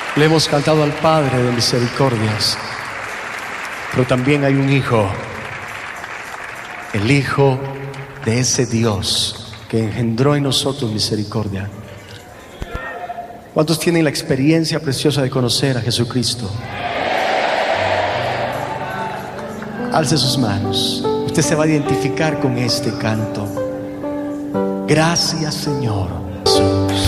Le hemos cantado al Padre de misericordias, pero también hay un Hijo, el Hijo de ese Dios que engendró en nosotros misericordia. ¿Cuántos tienen la experiencia preciosa de conocer a Jesucristo? Alce sus manos. Usted se va a identificar con este canto. Gracias, Señor,